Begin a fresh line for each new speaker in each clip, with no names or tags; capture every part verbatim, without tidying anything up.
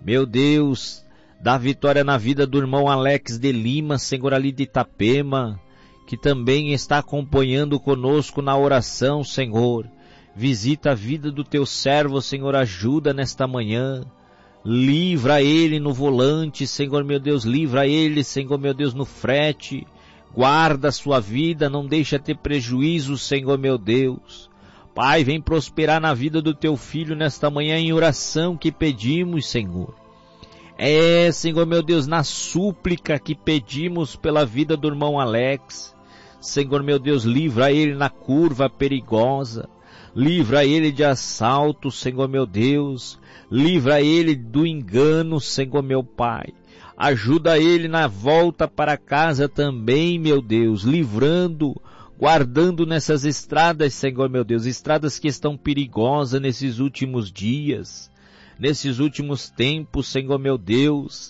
Meu Deus, dá vitória na vida do irmão Alex de Lima, Senhor, ali de Itapema, que também está acompanhando conosco na oração, Senhor. Visita a vida do teu servo, Senhor, ajuda nesta manhã. Livra ele no volante, Senhor meu Deus, livra ele, Senhor meu Deus, no frete. Guarda a sua vida, não deixa ter prejuízo, Senhor meu Deus. Pai, vem prosperar na vida do teu filho nesta manhã em oração que pedimos, Senhor. É, Senhor meu Deus, na súplica que pedimos pela vida do irmão Alex. Senhor meu Deus, livra ele na curva perigosa. Livra ele de assalto, Senhor meu Deus. Livra ele do engano, Senhor meu Pai. Ajuda ele na volta para casa também, meu Deus, livrando, guardando nessas estradas, Senhor meu Deus, estradas que estão perigosas nesses últimos dias, nesses últimos tempos, Senhor meu Deus.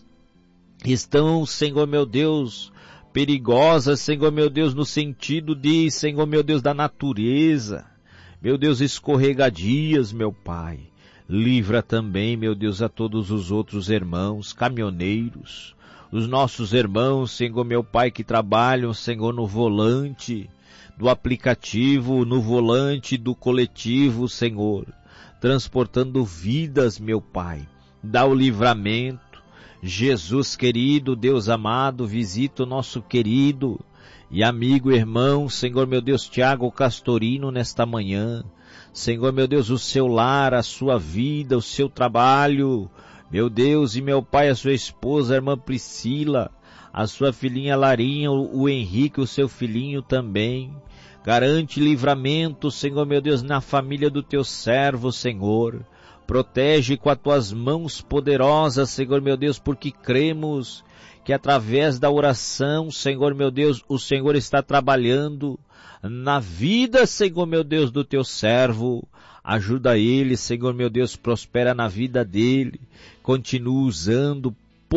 Estão, Senhor meu Deus, perigosas, Senhor meu Deus, no sentido de, Senhor meu Deus, da natureza. Meu Deus, escorregadias, meu Pai. Livra também, meu Deus, a todos os outros irmãos, caminhoneiros, os nossos irmãos, Senhor meu Pai, que trabalham, Senhor, no volante do aplicativo, no volante do coletivo, Senhor, transportando vidas, meu Pai. Dá o livramento. Jesus querido, Deus amado, visita o nosso querido e amigo irmão, Senhor meu Deus, Tiago Castorino nesta manhã. Senhor meu Deus, o seu lar, a sua vida, o seu trabalho, meu Deus, e meu Pai, a sua esposa, a irmã Priscila, a sua filhinha Larinha, o, o Henrique, o seu filhinho também. Garante livramento, Senhor meu Deus, na família do teu servo, Senhor. Protege com as tuas mãos poderosas, Senhor meu Deus, porque cremos que através da oração, Senhor meu Deus, o Senhor está trabalhando na vida, Senhor meu Deus, do teu servo. Ajuda ele, Senhor meu Deus, prospera na vida dele. Continua usando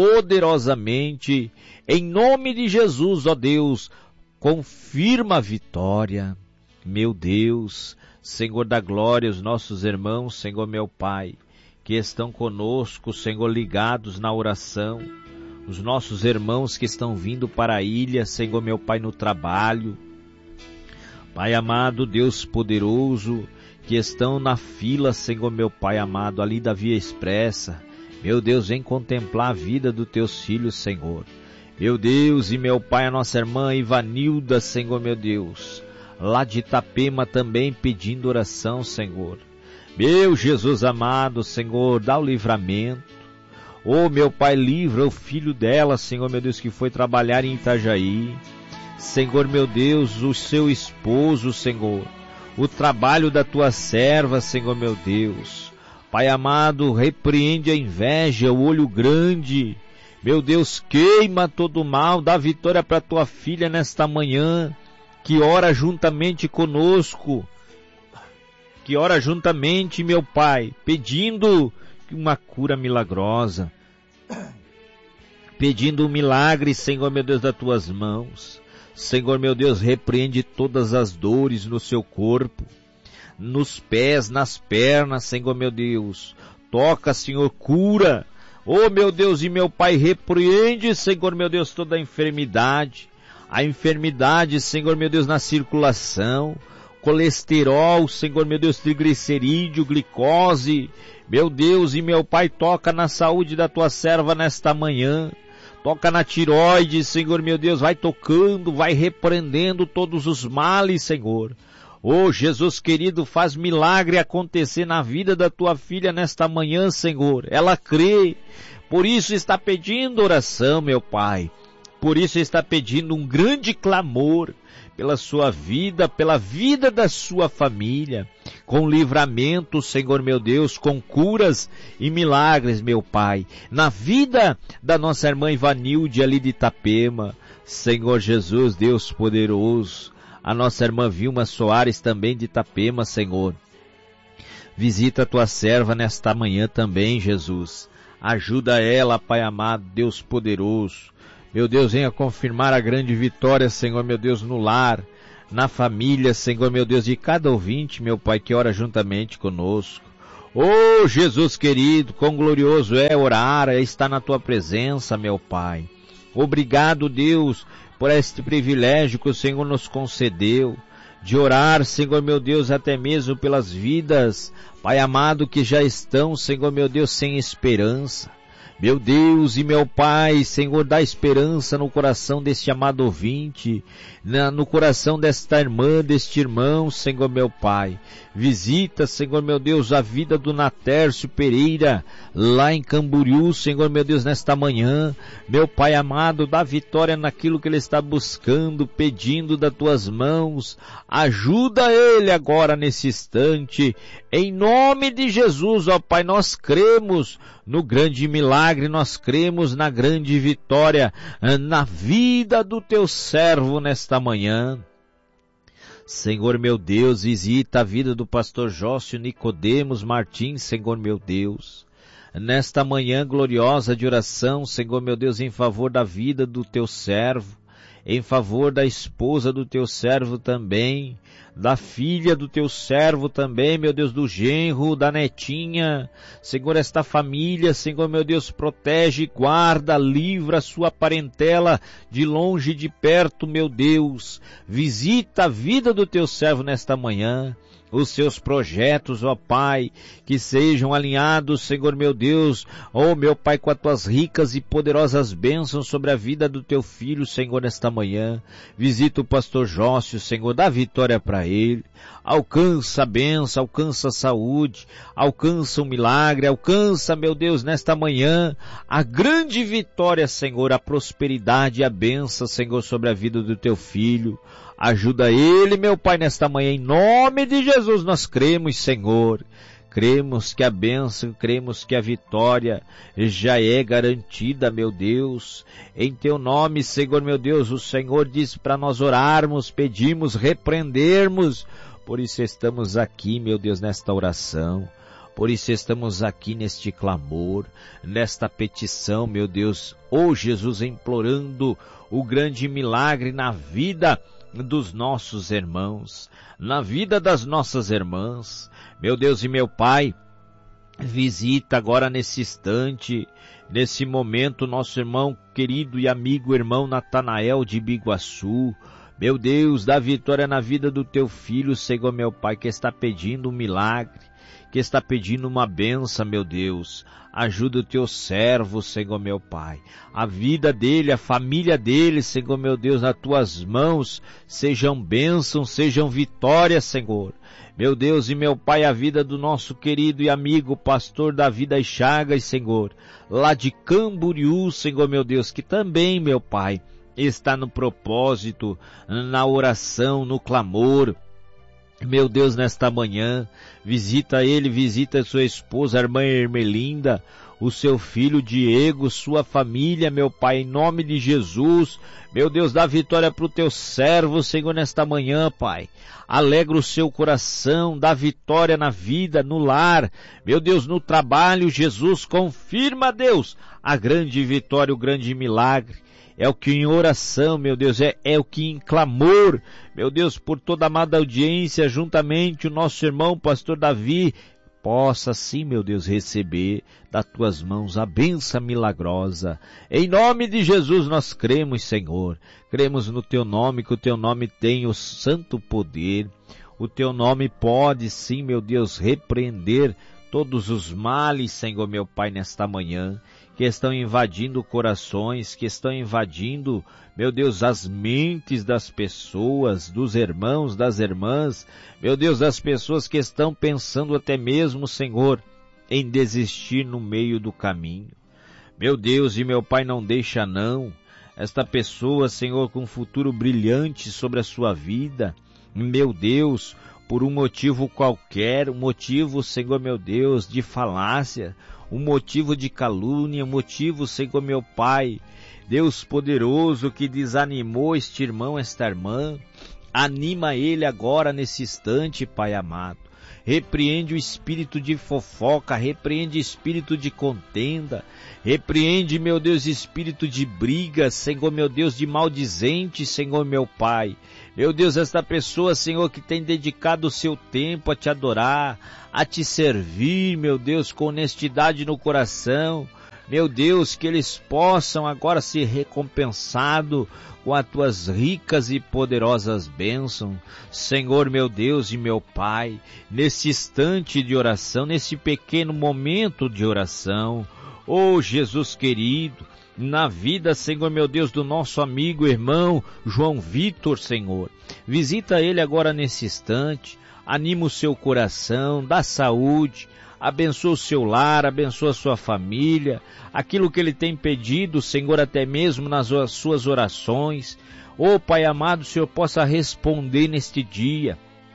poderosamente, em nome de Jesus, ó Deus, confirma a vitória. Meu Deus, Senhor da glória, os nossos irmãos, Senhor meu Pai, que estão conosco, Senhor, ligados na oração, os nossos irmãos que estão vindo para a ilha, Senhor meu Pai, no trabalho, Pai amado, Deus poderoso, que estão na fila, Senhor meu Pai amado, ali da Via Expressa. Meu Deus, vem contemplar a vida dos teus filhos, Senhor. Meu Deus, e meu Pai, a nossa irmã Ivanilda, Senhor meu Deus, lá de Itapema também pedindo oração, Senhor. Meu Jesus amado, Senhor, dá o livramento. Oh, meu Pai, livra o filho dela, Senhor meu Deus, que foi trabalhar em Itajaí. Senhor meu Deus, o seu esposo, Senhor, o trabalho da tua serva, Senhor meu Deus. Pai amado, repreende a inveja, o olho grande. Meu Deus, queima todo o mal, dá vitória para tua filha nesta manhã, que ora juntamente conosco, que ora juntamente, meu Pai, pedindo uma cura milagrosa, pedindo um milagre, Senhor meu Deus, das tuas mãos. Senhor meu Deus, repreende todas as dores no seu corpo, nos pés, nas pernas, Senhor meu Deus. Toca, Senhor, cura. Oh meu Deus e meu Pai, repreende, Senhor meu Deus, toda a enfermidade. A enfermidade, Senhor meu Deus, na circulação, colesterol, Senhor meu Deus, triglicerídeo, glicose. Meu Deus e meu Pai, toca na saúde da tua serva nesta manhã. Toca na tireoide, Senhor meu Deus, vai tocando, vai repreendendo todos os males, Senhor. Oh, Jesus querido, faz milagre acontecer na vida da tua filha nesta manhã, Senhor. Ela crê, por isso está pedindo oração, meu Pai. Por isso está pedindo um grande clamor pela sua vida, pela vida da sua família, com livramento, Senhor meu Deus, com curas e milagres, meu Pai, na vida da nossa irmã Ivanilde ali de Itapema, Senhor Jesus, Deus poderoso, a nossa irmã Vilma Soares também de Itapema, Senhor. Visita a tua serva nesta manhã também, Jesus. Ajuda ela, Pai amado, Deus poderoso. Meu Deus, venha confirmar a grande vitória, Senhor, meu Deus, no lar, na família, Senhor, meu Deus, de cada ouvinte, meu Pai, que ora juntamente conosco. Oh, Jesus querido, quão glorioso é orar, é estar na tua presença, meu Pai. Obrigado, Deus, por este privilégio que o Senhor nos concedeu, de orar, Senhor meu Deus, até mesmo pelas vidas, Pai amado, que já estão, Senhor meu Deus, sem esperança. Meu Deus e meu Pai, Senhor, dá esperança no coração deste amado ouvinte, na, no coração desta irmã, deste irmão, Senhor meu Pai. Visita, Senhor meu Deus, a vida do Natércio Pereira, lá em Camboriú, Senhor meu Deus, nesta manhã. Meu Pai amado, dá vitória naquilo que ele está buscando, pedindo das tuas mãos. Ajuda ele agora nesse instante. Em nome de Jesus, ó Pai, nós cremos no grande milagre, nós cremos na grande vitória, na vida do teu servo nesta manhã. Senhor meu Deus, visita a vida do pastor Jócio Nicodemos Martins, Senhor meu Deus. Nesta manhã gloriosa de oração, Senhor meu Deus, em favor da vida do teu servo, em favor da esposa do teu servo também, da filha do teu servo também, meu Deus, do genro, da netinha. Senhor, esta família, Senhor meu Deus, protege, guarda, livra a sua parentela de longe e de perto, meu Deus. Visita a vida do teu servo nesta manhã. Os seus projetos, ó Pai, que sejam alinhados, Senhor meu Deus, ó meu Pai, com as tuas ricas e poderosas bênçãos sobre a vida do teu filho, Senhor, nesta manhã. Visita o pastor Jócio, Senhor, dá vitória para ele. Alcança a bênção, alcança a saúde, alcança o milagre, alcança, meu Deus, nesta manhã, a grande vitória, Senhor, a prosperidade e a bênção, Senhor, sobre a vida do teu filho. Ajuda ele, meu Pai, nesta manhã, em nome de Jesus, nós cremos, Senhor. Cremos que a bênção, cremos que a vitória já é garantida, meu Deus. Em teu nome, Senhor, meu Deus, o Senhor disse para nós orarmos, pedimos, repreendermos. Por isso estamos aqui, meu Deus, nesta oração. Por isso estamos aqui neste clamor, nesta petição, meu Deus. Oh, Jesus, implorando o grande milagre na vida dos nossos irmãos, na vida das nossas irmãs. Meu Deus e meu Pai, visita agora nesse instante, nesse momento, nosso irmão querido e amigo, irmão Natanael de Biguaçu. Meu Deus, dá vitória na vida do teu filho, Senhor meu Pai, que está pedindo um milagre, que está pedindo uma benção, meu Deus. Ajuda o teu servo, Senhor meu Pai. A vida dele, a família dele, Senhor meu Deus, nas tuas mãos, sejam bênçãos, sejam vitórias, Senhor. Meu Deus e meu Pai, a vida do nosso querido e amigo pastor Davi das Chagas, Senhor, lá de Camboriú, Senhor meu Deus, que também, meu Pai, está no propósito, na oração, no clamor. Meu Deus, nesta manhã, visita ele, visita sua esposa, a irmã Ermelinda, o seu filho Diego, sua família, meu Pai, em nome de Jesus. Meu Deus, dá vitória para o teu servo, Senhor, nesta manhã, Pai. Alegra o seu coração, dá vitória na vida, no lar, meu Deus, no trabalho. Jesus, confirma, Deus, a grande vitória, o grande milagre. É o que em oração, meu Deus, é, é o que em clamor, meu Deus, por toda a amada audiência, juntamente o nosso irmão, pastor Davi, possa sim, meu Deus, receber das tuas mãos a bênção milagrosa. Em nome de Jesus nós cremos, Senhor. Cremos no teu nome, que o teu nome tem o santo poder. O teu nome pode sim, meu Deus, repreender todos os males, Senhor, meu Pai, nesta manhã, que estão invadindo corações, que estão invadindo, meu Deus, as mentes das pessoas, dos irmãos, das irmãs, meu Deus, das pessoas que estão pensando até mesmo, Senhor, em desistir no meio do caminho. Meu Deus e meu Pai, não deixa não, esta pessoa, Senhor, com um futuro brilhante sobre a sua vida, meu Deus, por um motivo qualquer, um motivo, Senhor, meu Deus, de falácia, um motivo de calúnia, um motivo, Senhor meu Pai, Deus poderoso, que desanimou este irmão, esta irmã, anima ele agora nesse instante, Pai amado. Repreende o espírito de fofoca, repreende o espírito de contenda, repreende, meu Deus, espírito de briga, Senhor meu Deus, de maldizente, Senhor meu Pai. Meu Deus, esta pessoa, Senhor, que tem dedicado o seu tempo a te adorar, a te servir, meu Deus, com honestidade no coração. Meu Deus, que eles possam agora ser recompensados com as tuas ricas e poderosas bênçãos. Senhor, meu Deus e meu Pai, nesse instante de oração, nesse pequeno momento de oração, oh Jesus querido, na vida, Senhor, meu Deus, do nosso amigo, irmão, João Vitor, Senhor. Visita ele agora nesse instante, anima o seu coração, dá saúde, abençoa o seu lar, abençoa a sua família, aquilo que ele tem pedido, Senhor, até mesmo nas suas orações. Oh, Pai amado, o Senhor possa responder neste dia,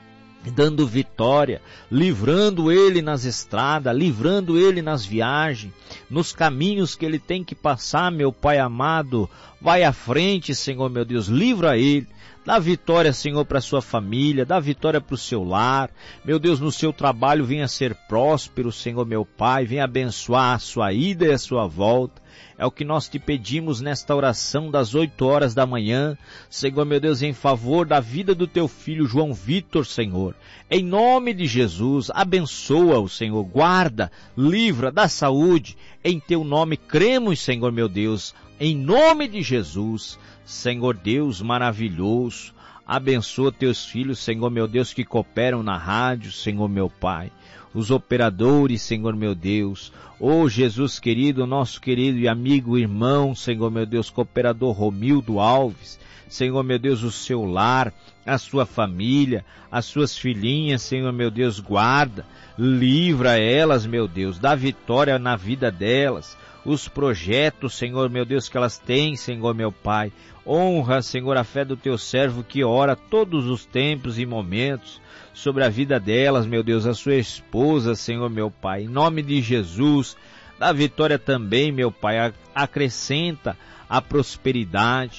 dando vitória, livrando ele nas estradas, livrando ele nas viagens, nos caminhos que ele tem que passar, meu Pai amado. Vai à frente, Senhor, meu Deus, livra ele. Dá vitória, Senhor, para a sua família, dá vitória para o seu lar. Meu Deus, no seu trabalho venha ser próspero, Senhor, meu Pai, venha abençoar a sua ida e a sua volta. É o que nós te pedimos nesta oração das oito horas da manhã, Senhor, meu Deus, em favor da vida do teu filho João Vitor, Senhor. Em nome de Jesus, abençoa-o, Senhor, guarda, livra, dá saúde. Em teu nome cremos, Senhor, meu Deus, em nome de Jesus. Senhor Deus maravilhoso, abençoa teus filhos, Senhor, meu Deus, que cooperam na rádio, Senhor, meu Pai. Os operadores, Senhor, meu Deus. Oh, Jesus querido, nosso querido e amigo irmão, Senhor, meu Deus, cooperador Romildo Alves. Senhor, meu Deus, o seu lar, a sua família, as suas filhinhas, Senhor, meu Deus, guarda, livra elas, meu Deus, dá vitória na vida delas. Os projetos, Senhor, meu Deus, que elas têm, Senhor, meu Pai. Honra, Senhor, a fé do teu servo que ora todos os tempos e momentos sobre a vida delas, meu Deus, a sua esposa, Senhor, meu Pai. Em nome de Jesus, dá vitória também, meu Pai. Acrescenta a prosperidade.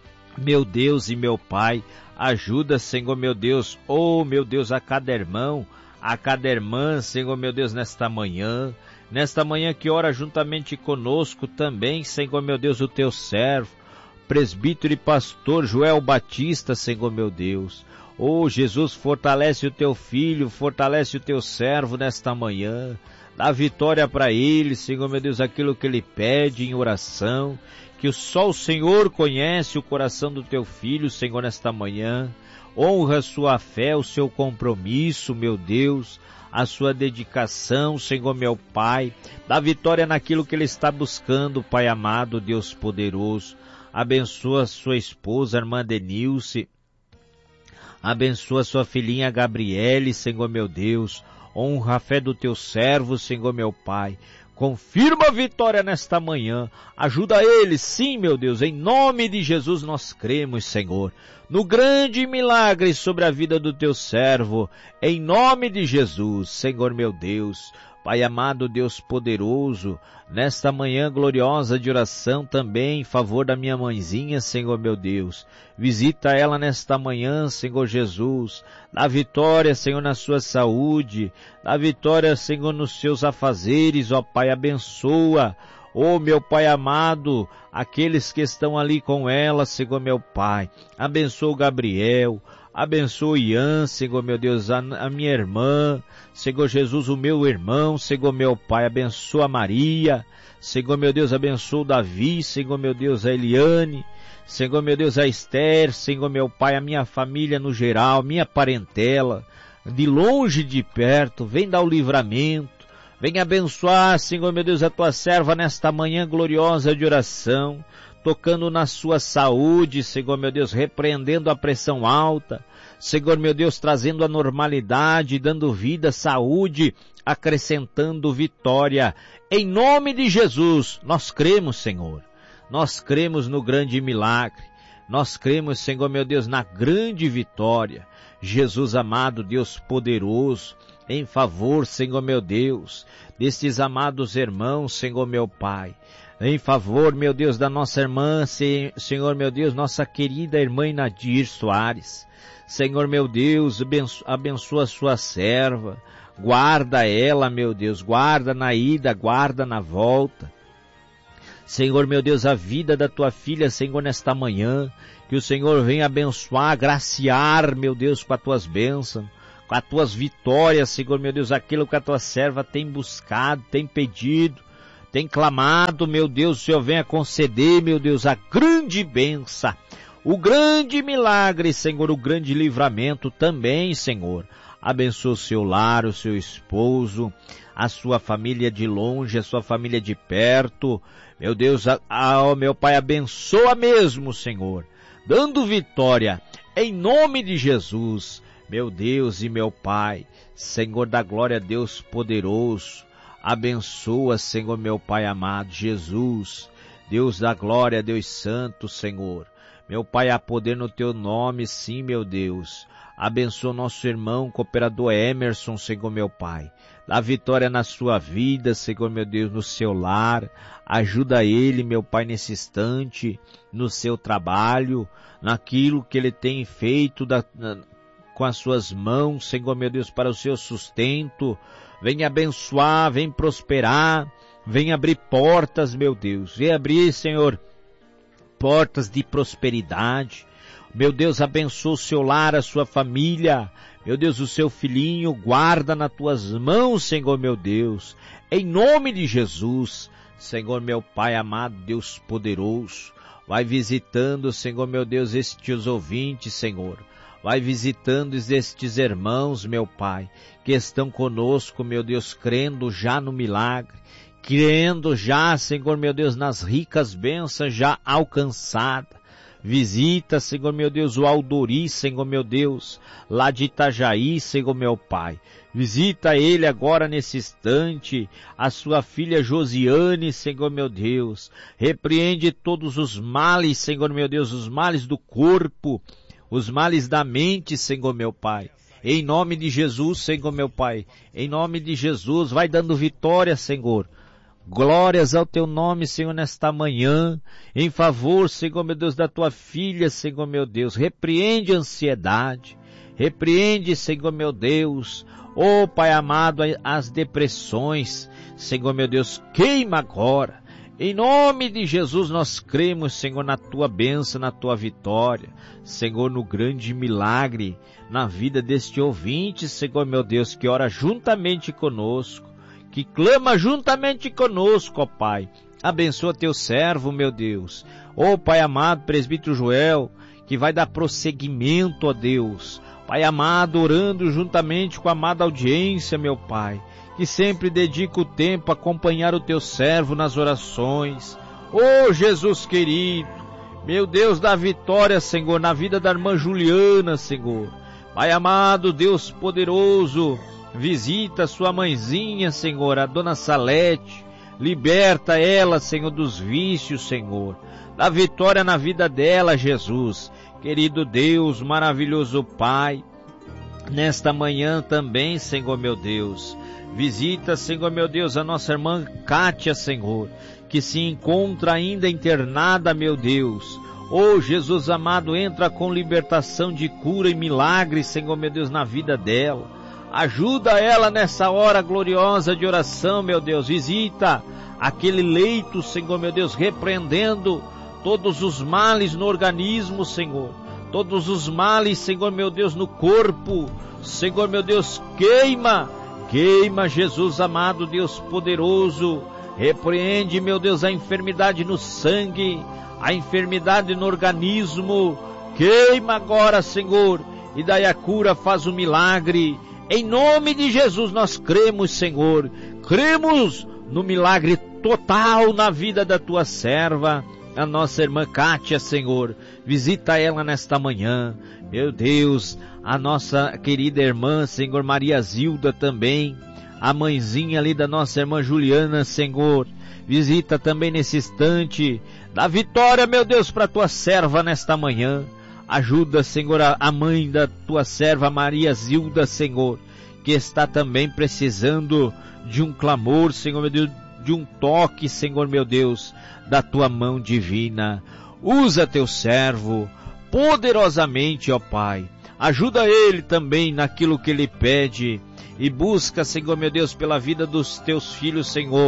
Meu Deus e meu Pai, ajuda, Senhor, meu Deus, oh, meu Deus, a cada irmão, a cada irmã, Senhor, meu Deus, nesta manhã. Nesta manhã que ora juntamente conosco também, Senhor, meu Deus, o teu servo, presbítero e pastor Joel Batista, Senhor, meu Deus. Oh, Jesus, fortalece o teu filho, fortalece o teu servo nesta manhã. Dá vitória para ele, Senhor, meu Deus, aquilo que ele pede em oração, que só o Senhor conhece o coração do teu filho, Senhor, nesta manhã. Honra a sua fé, o seu compromisso, meu Deus, a sua dedicação, Senhor, meu Pai. Dá vitória naquilo que ele está buscando, Pai amado, Deus poderoso. Abençoa sua esposa, irmã Denilce. Abençoa sua filhinha Gabriele, Senhor, meu Deus. Honra a fé do teu servo, Senhor, meu Pai. Confirma a vitória nesta manhã. Ajuda ele, sim, meu Deus. Em nome de Jesus nós cremos, Senhor, no grande milagre sobre a vida do teu servo. Em nome de Jesus, Senhor, meu Deus. Pai amado, Deus poderoso, nesta manhã gloriosa de oração também em favor da minha mãezinha, Senhor, meu Deus. Visita ela nesta manhã, Senhor Jesus. Dá vitória, Senhor, na sua saúde. Dá vitória, Senhor, nos seus afazeres, ó Pai, abençoa. Ó meu Pai amado, aqueles que estão ali com ela, Senhor, meu Pai. Abençoa o Gabriel. Abençoa o Ian, Senhor, meu Deus, a, a minha irmã, Senhor Jesus, o meu irmão, Senhor, meu Pai, abençoa a Maria, Senhor, meu Deus, abençoa o Davi, Senhor, meu Deus, a Eliane, Senhor, meu Deus, a Esther, Senhor, meu Pai, a minha família no geral, minha parentela, de longe e de perto, vem dar o livramento, vem abençoar, Senhor, meu Deus, a tua serva nesta manhã gloriosa de oração, tocando na sua saúde, Senhor, meu Deus, repreendendo a pressão alta, Senhor, meu Deus, trazendo a normalidade, dando vida, saúde, acrescentando vitória. Em nome de Jesus, nós cremos, Senhor. Nós cremos no grande milagre. Nós cremos, Senhor, meu Deus, na grande vitória. Jesus amado, Deus poderoso, em favor, Senhor, meu Deus, destes amados irmãos, Senhor, meu Pai. Em favor, meu Deus, da nossa irmã, Senhor, meu Deus, nossa querida irmã Nadir Soares. Senhor, meu Deus, abençoa a sua serva. Guarda ela, meu Deus, guarda na ida, guarda na volta. Senhor, meu Deus, a vida da tua filha, Senhor, nesta manhã, que o Senhor venha abençoar, agraciar, meu Deus, com as tuas bênçãos, com as tuas vitórias, Senhor, meu Deus, aquilo que a tua serva tem buscado, tem pedido, tem clamado, meu Deus, o Senhor venha conceder, meu Deus, a grande bênção, o grande milagre, Senhor, o grande livramento também, Senhor. Abençoa o seu lar, o seu esposo, a sua família de longe, a sua família de perto. Meu Deus, a, a, meu Pai, abençoa mesmo, Senhor, dando vitória em nome de Jesus. Meu Deus e meu Pai, Senhor da glória, Deus poderoso, abençoa, Senhor, meu Pai amado, Jesus, Deus da glória, Deus santo, Senhor. Meu Pai, há poder no teu nome, sim, meu Deus. Abençoa nosso irmão, cooperador Emerson, Senhor, meu Pai. Dá vitória na sua vida, Senhor, meu Deus, no seu lar. Ajuda ele, meu Pai, nesse instante, no seu trabalho, naquilo que ele tem feito da, na, com as suas mãos, Senhor, meu Deus, para o seu sustento. Vem abençoar, vem prosperar, vem abrir portas, meu Deus. Vem abrir, Senhor, portas de prosperidade. Meu Deus, abençoa o seu lar, a sua família. Meu Deus, o seu filhinho, guarda nas tuas mãos, Senhor, meu Deus. Em nome de Jesus, Senhor, meu Pai amado, Deus poderoso. Vai visitando, Senhor, meu Deus, estes ouvintes, Senhor. Vai visitando estes irmãos, meu Pai, que estão conosco, meu Deus, crendo já no milagre. Crendo já, Senhor, meu Deus, nas ricas bênçãos já alcançadas. Visita, Senhor, meu Deus, o Aldori, Senhor, meu Deus, lá de Itajaí, Senhor, meu Pai. Visita ele agora nesse instante, a sua filha Josiane, Senhor, meu Deus. Repreende todos os males, Senhor, meu Deus, os males do corpo, os males da mente, Senhor, meu Pai. Em nome de Jesus, Senhor, meu Pai. Em nome de Jesus, vai dando vitória, Senhor. Glórias ao teu nome, Senhor, nesta manhã, em favor, Senhor, meu Deus, da tua filha, Senhor, meu Deus. Repreende a ansiedade, repreende, Senhor, meu Deus, ó Pai amado, as depressões, Senhor, meu Deus, queima agora. Em nome de Jesus nós cremos, Senhor, na tua bênção, na tua vitória, Senhor, no grande milagre, na vida deste ouvinte, Senhor, meu Deus, que ora juntamente conosco, que clama juntamente conosco, ó Pai. Abençoa teu servo, meu Deus. Ó Pai amado, presbítero Joel, que vai dar prosseguimento, ó Deus. Pai amado, orando juntamente com a amada audiência, meu Pai, que sempre dedica o tempo a acompanhar o teu servo nas orações. Ó Jesus querido, meu Deus, dá vitória, Senhor, na vida da irmã Juliana, Senhor. Pai amado, Deus poderoso, visita sua mãezinha, Senhor, a dona Salete. Liberta ela, Senhor, dos vícios, Senhor. Dá vitória na vida dela, Jesus. Querido Deus, maravilhoso Pai. Nesta manhã também, Senhor, meu Deus. Visita, Senhor, meu Deus, a nossa irmã Kátia, Senhor, que se encontra ainda internada, meu Deus. Oh, Jesus amado, entra com libertação de cura e milagre, Senhor, meu Deus, na vida dela. Ajuda ela nessa hora gloriosa de oração, meu Deus. Visita aquele leito, Senhor, meu Deus, repreendendo todos os males no organismo, Senhor. Todos os males, Senhor, meu Deus, no corpo. Senhor, meu Deus, queima, queima, Jesus amado, Deus poderoso. Repreende, meu Deus, a enfermidade no sangue, a enfermidade no organismo. Queima agora, Senhor, e daí a cura, faz o milagre. Em nome de Jesus nós cremos, Senhor, cremos no milagre total na vida da tua serva, a nossa irmã Kátia, Senhor. Visita ela nesta manhã, meu Deus, a nossa querida irmã, Senhor, Maria Zilda também, a mãezinha ali da nossa irmã Juliana, Senhor. Visita também nesse instante, dá vitória, meu Deus, para a tua serva nesta manhã. Ajuda, Senhor, a mãe da tua serva Maria Zilda, Senhor, que está também precisando de um clamor, Senhor, meu Deus, de um toque, Senhor, meu Deus, da tua mão divina. Usa teu servo poderosamente, ó Pai. Ajuda ele também naquilo que ele pede e busca, Senhor, meu Deus, pela vida dos teus filhos, Senhor,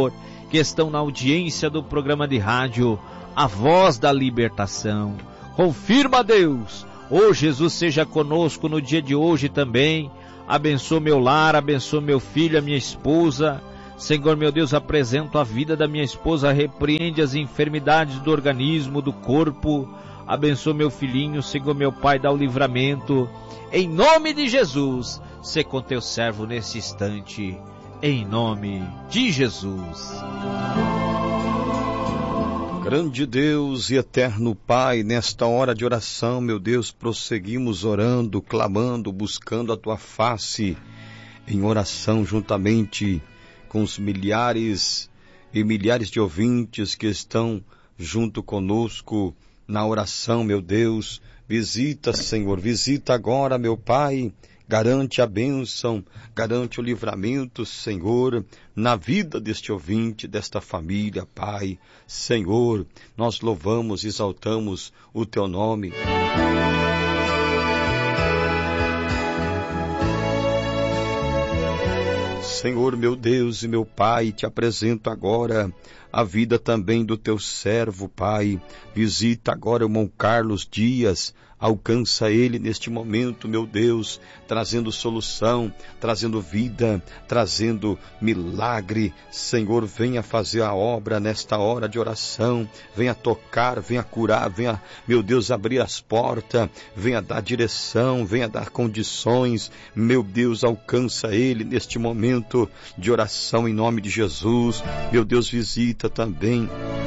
que estão na audiência do programa de rádio A Voz da Libertação. Confirma, Deus, ô Jesus, seja conosco no dia de hoje também. Abençoa meu lar, abençoa meu filho, a minha esposa. Senhor, meu Deus, apresento a vida da minha esposa, repreende as enfermidades do organismo, do corpo. Abençoa meu filhinho, Senhor, meu Pai, dá o livramento. Em nome de Jesus, sê com teu servo nesse instante. Em nome de Jesus.
Grande Deus e eterno Pai, nesta hora de oração, meu Deus, prosseguimos orando, clamando, buscando a Tua face, em oração juntamente com os milhares e milhares de ouvintes que estão junto conosco na oração, meu Deus. Visita, Senhor, visita agora, meu Pai. Garante a bênção, garante o livramento, Senhor, na vida deste ouvinte, desta família, Pai. Senhor, nós louvamos, exaltamos o Teu nome. Senhor, meu Deus e meu Pai, te apresento agora a vida também do Teu servo, Pai. Visita agora o irmão Carlos Dias. Alcança ele neste momento, meu Deus, trazendo solução, trazendo vida, trazendo milagre. Senhor, venha fazer a obra nesta hora de oração, venha tocar, venha curar, venha, meu Deus, abrir as portas, venha dar direção, venha dar condições. Meu Deus, alcança ele neste momento de oração em nome de Jesus. Meu Deus, visita também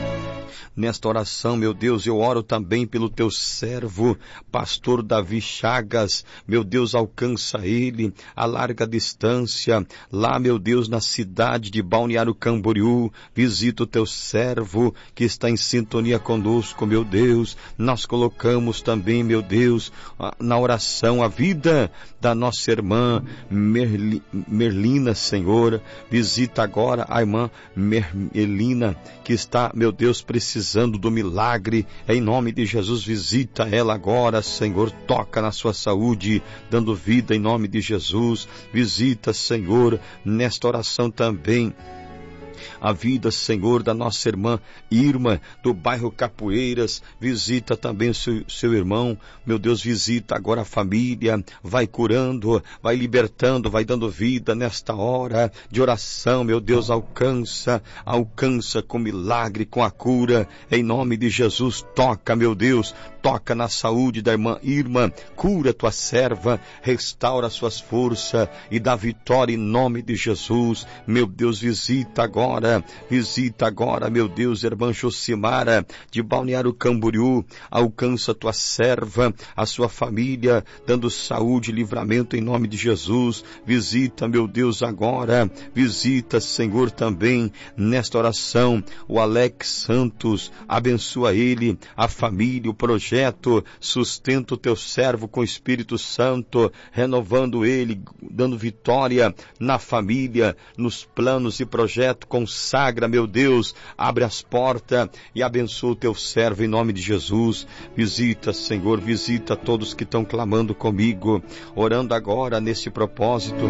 nesta oração, meu Deus, eu oro também pelo Teu servo, pastor Davi Chagas. Meu Deus, alcança ele a larga distância, lá, meu Deus, na cidade de Balneário Camboriú. Visita o Teu servo que está em sintonia conosco, meu Deus. Nós colocamos também, meu Deus, na oração a vida da nossa irmã Merli, Merlina, Senhor. Visita agora a irmã Merlina, que está, meu Deus, precisando do milagre. Em nome de Jesus, visita ela agora, Senhor. Toca na sua saúde, dando vida em nome de Jesus. Visita, Senhor, nesta oração também a vida, Senhor, da nossa irmã Irma, do bairro Capoeiras. Visita também o seu, seu irmão, meu Deus, visita agora a família, vai curando, vai libertando, vai dando vida nesta hora de oração, meu Deus, alcança, alcança com milagre, com a cura, em nome de Jesus. Toca, meu Deus, toca na saúde da irmã Irma, cura tua serva, restaura suas forças e dá vitória em nome de Jesus. Meu Deus, visita agora, visita agora, meu Deus, irmã Josimara, de Balneário Camboriú. Alcança tua serva, a sua família, dando saúde e livramento em nome de Jesus. Visita, meu Deus, agora, visita, Senhor, também nesta oração o Alex Santos. Abençoa ele, a família, o projeto. Sustenta o teu servo com o Espírito Santo, renovando ele, dando vitória na família, nos planos e projetos. Consagra, meu Deus, abre as portas e abençoa o teu servo em nome de Jesus. Visita, Senhor, visita todos que estão clamando comigo, orando agora nesse propósito.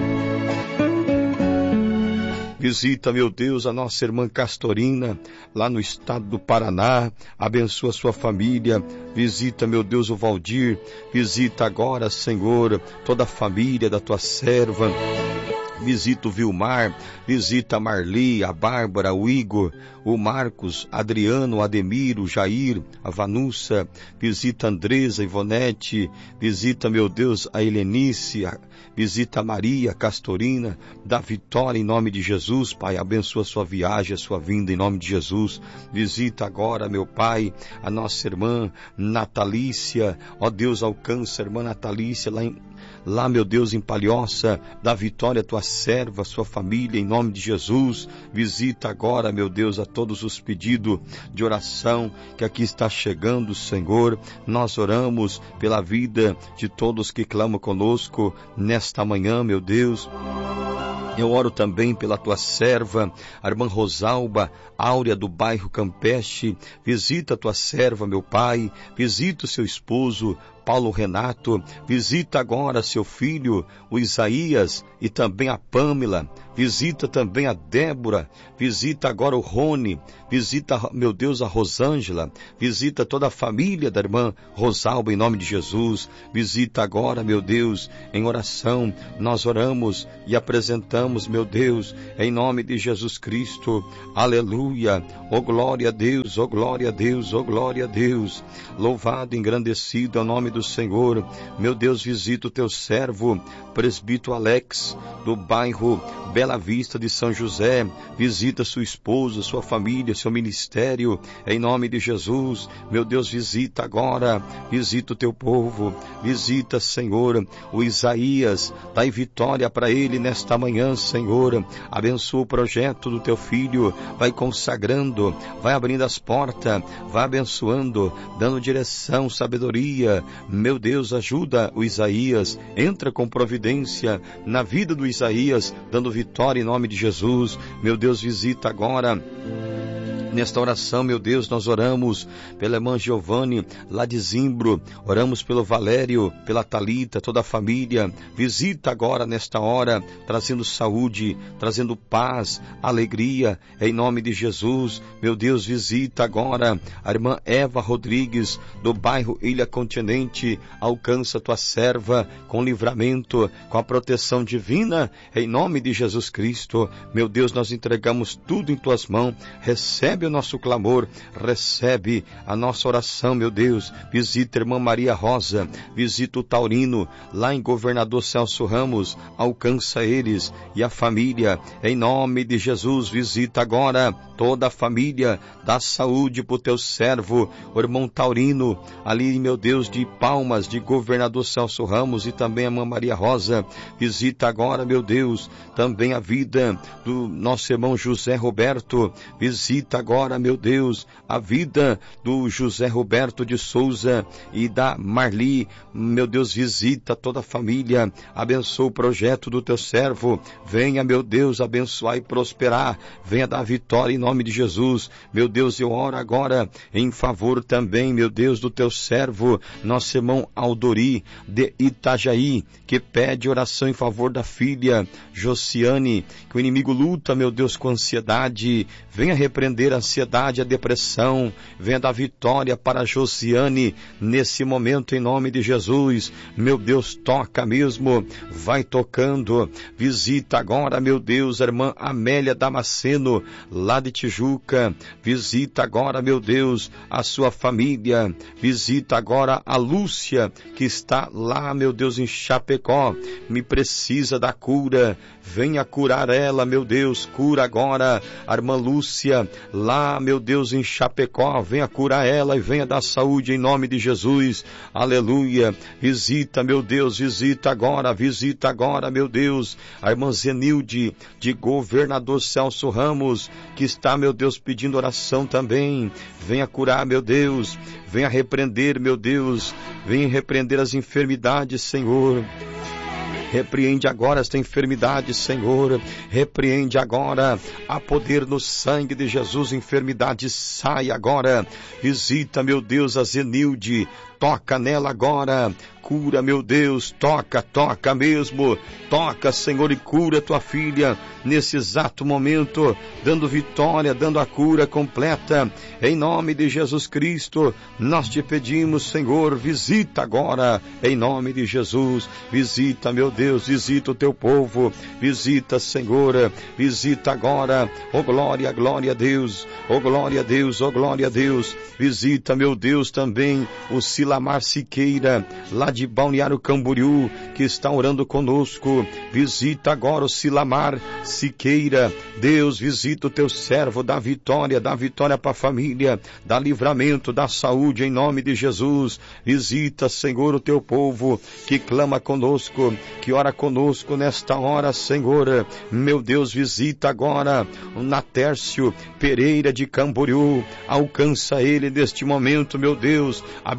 Visita, meu Deus, a nossa irmã Castorina, lá no estado do Paraná. Abençoa sua família. Visita, meu Deus, o Valdir. Visita agora, Senhor, toda a família da tua serva. Visita o Vilmar, visita a Marli, a Bárbara, o Igor, o Marcos, Adriano, o Ademir, o Jair, a Vanussa. Visita a Andresa, a Ivonete. Visita, meu Deus, a Helenice. A... Visita a Maria, a Castorina. Dá vitória em nome de Jesus, Pai. Abençoa a sua viagem, a sua vinda em nome de Jesus. Visita agora, meu Pai, a nossa irmã Natalícia. Ó Deus, alcança a irmã Natalícia lá em Lá, meu Deus, em Palhoça. Dá vitória à tua serva, à sua família, em nome de Jesus. Visita agora, meu Deus, a todos os pedidos de oração que aqui está chegando, Senhor. Nós oramos pela vida de todos que clamam conosco nesta manhã, meu Deus. Eu oro também pela tua serva, a irmã Rosalba Áurea, do bairro Campeche. Visita a tua serva, meu Pai. Visita o seu esposo, Paulo Renato, visita agora seu filho, o Isaías, e também a Pâmela, visita também a Débora, visita agora o Rony, visita, meu Deus, a Rosângela, visita toda a família da irmã Rosalba, em nome de Jesus, visita agora, meu Deus, em oração, nós oramos e apresentamos, meu Deus, em nome de Jesus Cristo, aleluia, oh glória a Deus, oh glória a Deus, oh glória a Deus, louvado, engrandecido é o nome do Senhor, meu Deus, visita o teu servo, presbítero Alex, do bairro Bela Vista de São José, visita sua esposa, sua família, seu ministério, em nome de Jesus, meu Deus, visita agora, visita o teu povo, visita, Senhor, o Isaías, dai vitória para ele nesta manhã, Senhor, abençoa o projeto do teu filho, vai consagrando, vai abrindo as portas, vai abençoando, dando direção, sabedoria, meu Deus, ajuda o Isaías, entra com providência na vida do Isaías, dando vitória em nome de Jesus, meu Deus, visita agora. Nesta oração, meu Deus, nós oramos pela irmã Giovanni, lá de Zimbro, oramos pelo Valério, pela Thalita, toda a família, visita agora nesta hora, trazendo saúde, trazendo paz, alegria, em nome de Jesus, meu Deus, visita agora a irmã Eva Rodrigues, do bairro Ilha Continente, alcança tua serva com livramento, com a proteção divina, em nome de Jesus Cristo, meu Deus, nós entregamos tudo em tuas mãos, recebe o nosso clamor, recebe a nossa oração, meu Deus, visita a irmã Maria Rosa, visita o Taurino, lá em Governador Celso Ramos, alcança eles e a família, em nome de Jesus, visita agora toda a família, dá saúde para o teu servo, o irmão Taurino, ali, meu Deus, de Palmas, de Governador Celso Ramos, e também a irmã Maria Rosa, visita agora, meu Deus, também a vida do nosso irmão José Roberto, visita agora, meu Deus, a vida do José Roberto de Souza e da Marli, meu Deus, visita toda a família, abençoa o projeto do teu servo, venha, meu Deus, abençoar e prosperar, venha dar vitória em nome de Jesus, meu Deus, eu oro agora em favor também, meu Deus, do teu servo, nosso irmão Aldori, de Itajaí, que pede oração em favor da filha Josiane, que o inimigo luta, meu Deus, com ansiedade, venha repreender a ansiedade, a depressão, venha dar vitória para Josiane, nesse momento, em nome de Jesus, meu Deus, toca mesmo, vai tocando, visita agora, meu Deus, a irmã Amélia Damasceno, lá de Tijuca, visita agora, meu Deus, a sua família, visita agora a Lúcia, que está lá, meu Deus, em Chapecó, me precisa da cura, venha curar ela, meu Deus, cura agora a irmã Lúcia, lá, meu Deus, em Chapecó, venha curar ela e venha dar saúde em nome de Jesus, aleluia, visita, meu Deus, visita agora, visita agora, meu Deus, a irmã Zenilde, de Governador Celso Ramos, que está, meu Deus, pedindo oração também, venha curar, meu Deus, venha repreender, meu Deus, venha repreender as enfermidades, Senhor. Repreende agora esta enfermidade, Senhor, repreende agora, há poder no sangue de Jesus, enfermidade sai agora, visita, meu Deus, a Zenilde, toca nela agora, cura, meu Deus, toca, toca mesmo, toca, Senhor, e cura tua filha, nesse exato momento, dando vitória, dando a cura completa, em nome de Jesus Cristo, nós te pedimos, Senhor, visita agora, em nome de Jesus, visita, meu Deus, visita o teu povo, visita, Senhor, visita agora, oh glória, glória a Deus, oh glória a Deus, oh glória a Deus, visita, meu Deus, também o Silamar Siqueira, lá de Balneário Camboriú, que está orando conosco, visita agora o Silamar Siqueira, Deus, visita o teu servo, dá vitória, dá vitória para a família, dá livramento, dá saúde em nome de Jesus, visita, Senhor, o teu povo, que clama conosco, que ora conosco nesta hora, Senhor, meu Deus, visita agora o Natércio Pereira de Camboriú, alcança ele neste momento, meu Deus, abençoa o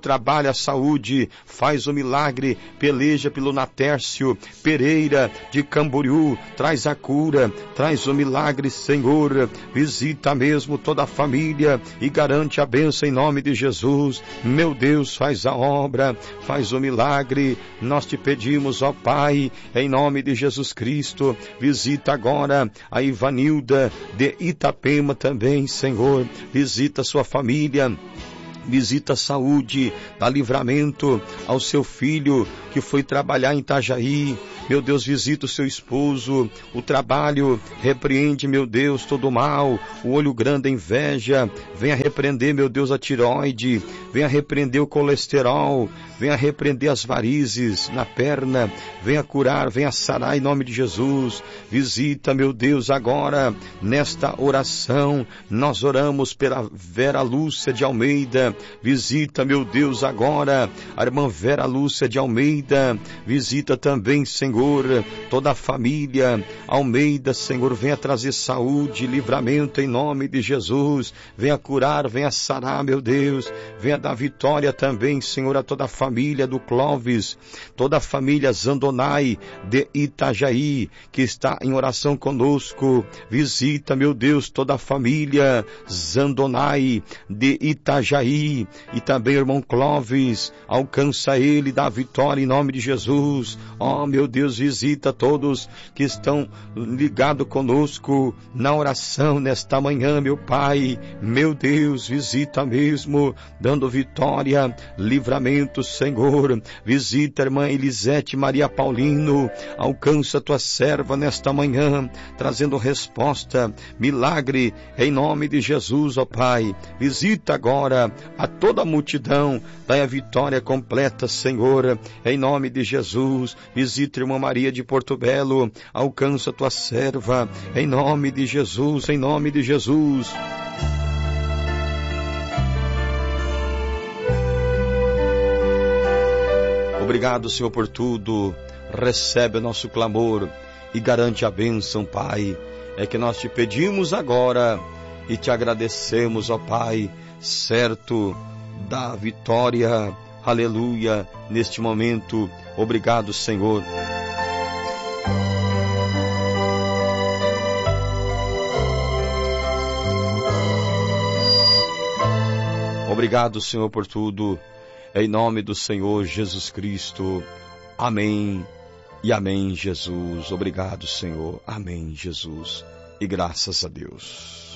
trabalho, a saúde, faz o milagre, peleja pelo Natércio Pereira de Camboriú, traz a cura, traz o milagre, Senhor, visita mesmo toda a família e garante a bênção em nome de Jesus. Meu Deus, faz a obra, faz o milagre, nós te pedimos, ó Pai, em nome de Jesus Cristo, visita agora a Ivanilda de Itapema também, Senhor, visita a sua família, visita a saúde, dá livramento ao seu filho que foi trabalhar em Itajaí. Meu Deus, visita o seu esposo, o trabalho, repreende, meu Deus, todo o mal, o olho grande, a inveja, venha repreender, meu Deus, a tireoide, venha repreender o colesterol, venha repreender as varizes na perna, venha curar, venha sarar em nome de Jesus. Visita, meu Deus, agora, nesta oração, nós oramos pela Vera Lúcia de Almeida. Visita, meu Deus, agora, a irmã Vera Lúcia de Almeida. Visita também, Senhor, toda a família Almeida, Senhor, venha trazer saúde, livramento em nome de Jesus. Venha curar, venha sarar, meu Deus. Venha dar vitória também, Senhor, a toda a família do Clóvis, toda a família Zandonai de Itajaí, que está em oração conosco. Visita, meu Deus, toda a família Zandonai de Itajaí, e também o irmão Clóvis, alcança ele, dá vitória em nome de Jesus. Ó, meu Deus, visita todos que estão ligados conosco na oração nesta manhã, meu Pai. Meu Deus, visita mesmo, dando vitória, livramento, Senhor. Visita a irmã Elisete Maria Paulino, alcança tua serva nesta manhã, trazendo resposta, milagre, em nome de Jesus, ó Pai. Visita agora a toda a multidão, dai a vitória completa, Senhor, em nome de Jesus. Visita a irmã Maria de Porto Belo, alcança tua serva, em nome de Jesus, em nome de Jesus. Obrigado, Senhor, por tudo. Recebe o nosso clamor e garante a bênção, Pai. É que nós te pedimos agora e te agradecemos, ó Pai, certo da vitória, aleluia, neste momento. Obrigado, Senhor. Obrigado, Senhor, por tudo. Em nome do Senhor Jesus Cristo. Amém e amém, Jesus. Obrigado, Senhor. Amém, Jesus. E graças a Deus.